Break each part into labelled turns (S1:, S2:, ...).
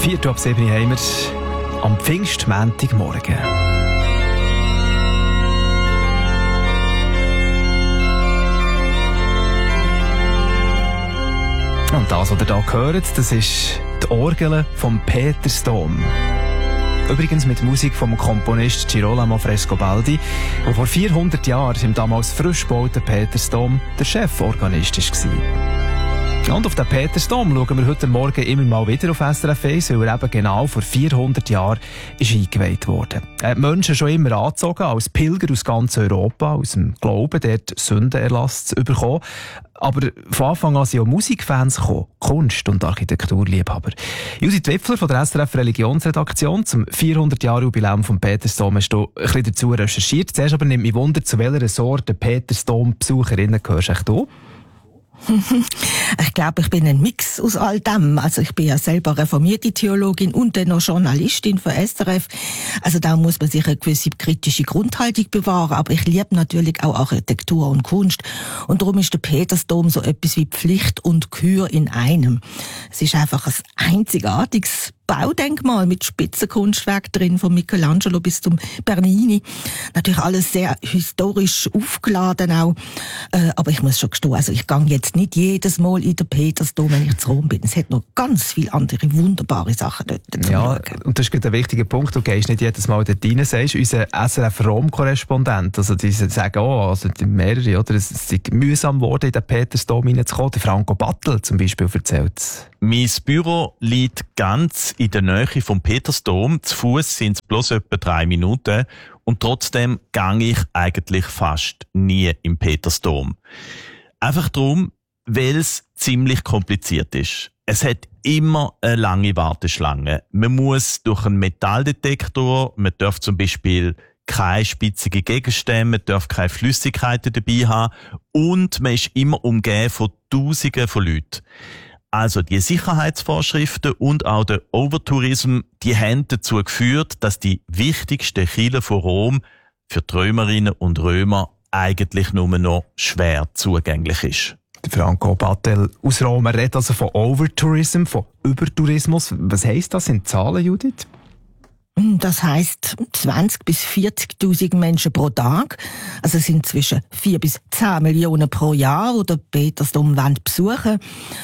S1: 4:07 haben wir am Pfingstmontagmorgen. Und das, was ihr hier hört, das ist die Orgel vom Petersdom. Übrigens mit Musik vom Komponist Girolamo Frescobaldi, der vor 400 Jahren im damals frisch gebauten Petersdom der Cheforganist war. Und auf den Petersdom schauen wir heute Morgen immer mal wieder auf SRF 1, weil er eben genau vor 400 Jahren ist eingeweiht wurde. Er hat Menschen schon immer angezogen, als Pilger aus ganz Europa, aus dem Glauben, dort Sündenerlass zu bekommen. Aber von Anfang an sind auch Musikfans gekommen, Kunst- und Architekturliebhaber. Judith Wipfler von der SRF Religionsredaktion zum 400-Jahr-Jubiläum vom Petersdom hast du ein bisschen dazu recherchiert. Zuerst aber nimmt mich Wunder, zu welcher Sorte Petersdom-Besucherinnen gehörst du?
S2: Ich glaube, ich bin ein Mix aus all dem. Also ich bin ja selber reformierte Theologin und dann noch Journalistin für SRF. Also da muss man sich eine gewisse kritische Grundhaltung bewahren. Aber ich liebe natürlich auch Architektur und Kunst. Und darum ist der Petersdom so etwas wie Pflicht und Kür in einem. Es ist einfach ein einzigartiges Baudenkmal mit Spitzenkunstwerk drin, von Michelangelo bis zum Bernini. Natürlich alles sehr historisch aufgeladen auch. Aber ich muss schon gestehen, also ich gehe jetzt nicht jedes Mal in den Petersdom, wenn ich zu Rom bin. Es hat noch ganz viele andere wunderbare Sachen dort zu schauen.
S1: Und das ist gerade ein wichtiger Punkt. Du gehst nicht jedes Mal dort rein, sagst unser SRF-Rom-Korrespondent. Also die sagen auch, also die mehrere, oder? Es ist mühsam geworden, in den Petersdom reinzukommen. Der Franco Battel zum Beispiel erzählt es.
S3: Mein Büro liegt ganz in der Nähe vom Petersdom. Zu Fuß sind es bloß etwa 3 Minuten. Und trotzdem gehe ich eigentlich fast nie im Petersdom. Einfach darum, weil es ziemlich kompliziert ist. Es hat immer eine lange Warteschlange. Man muss durch einen Metalldetektor, man darf zum Beispiel keine spitzigen Gegenstände, man darf keine Flüssigkeiten dabei haben und man ist immer umgeben von Tausenden von Leuten. Also die Sicherheitsvorschriften und auch der Overtourism, die haben dazu geführt, dass die wichtigste Kirche von Rom für die Römerinnen und Römer eigentlich nur noch schwer zugänglich ist.
S1: Franco Battel aus Rom redet also von Overtourism, von Übertourismus. Was heisst das in Zahlen, Judith?
S2: Das heisst 20.000 bis 40.000 Menschen pro Tag. Also es sind zwischen 4 bis 10 Millionen pro Jahr, die den Petersdom besuchen.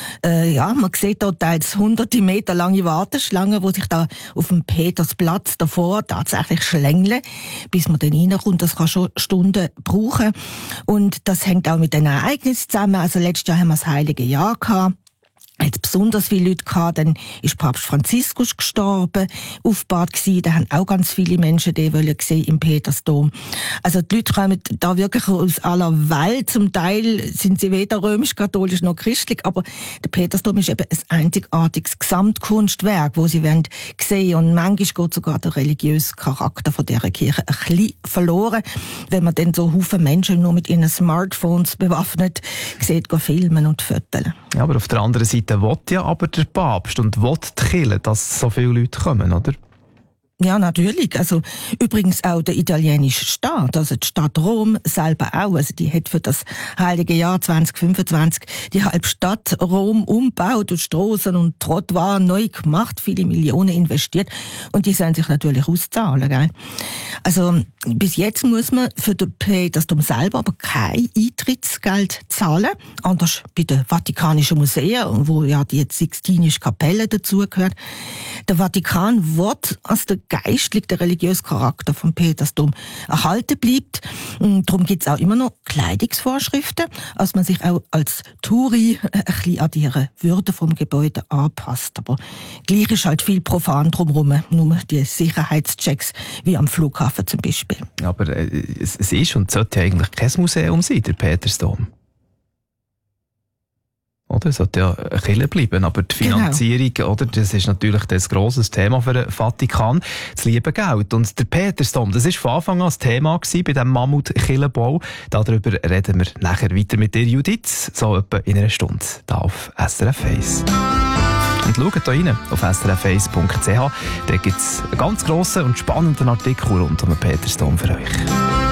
S2: Man sieht dort teils hunderte Meter lange Warteschlangen, die sich da auf dem Petersplatz davor tatsächlich schlängeln, bis man dann reinkommt. Das kann schon Stunden brauchen. Und das hängt auch mit den Ereignissen zusammen. Also letztes Jahr haben wir das Heilige Jahr gehabt. Hat besonders viele Leute gehabt, dann ist Papst Franziskus gestorben, aufgebahrt gewesen, da haben auch ganz viele Menschen den wollen sehen im Petersdom. Also die Leute kommen da wirklich aus aller Welt, zum Teil sind sie weder römisch-katholisch noch christlich, aber der Petersdom ist eben ein einzigartiges Gesamtkunstwerk, wo sie wollen sehen, und manchmal geht sogar der religiöse Charakter von dieser Kirche ein bisschen verloren, wenn man dann so Haufen Menschen nur mit ihren Smartphones bewaffnet sieht, gehen filmen und fotografieren.
S1: Ja, aber auf der anderen Seite will ja aber der Papst und will die Kirche, dass so viele Leute kommen, oder?
S2: Ja, natürlich. Also, übrigens auch der italienische Staat, also die Stadt Rom selber auch. Also, die hat für das Heilige Jahr 2025 die halbe Stadt Rom umgebaut und Strassen und Trottoirs neu gemacht, viele Millionen investiert. Und die sollen sich natürlich auszahlen, gell? Also, bis jetzt muss man für den Petersdom selber aber kein Eintrittsgeld zahlen. Anders bei den Vatikanischen Museen, wo ja die Sixtinische Kapelle dazugehört. Der Vatikan wird als der geistlich, der religiöse Charakter vom Petersdom erhalten bleibt. Darum gibt es auch immer noch Kleidungsvorschriften, als man sich auch als Touri ein bisschen an die Würde vom Gebäude anpasst. Aber gleich ist halt viel profan drumherum, nur die Sicherheitschecks, wie am Flughafen zum Beispiel.
S1: Aber es ist und sollte eigentlich kein Museum sein, der Petersdom. Oder? Es sollte ja eine Kirche bleiben, aber die Finanzierung, genau. Oder? Das ist natürlich das grosses Thema für den Vatikan, das liebe Geld. Und der Petersdom, das war von Anfang an das Thema bei diesem Mammut-Kirchenbau. Darüber reden wir nachher weiter mit dir, Judith, so etwa in einer Stunde, hier auf SRF 1. Und schaut hier rein auf srf1.ch, da gibt es einen ganz grossen und spannenden Artikel rund um den Petersdom für euch.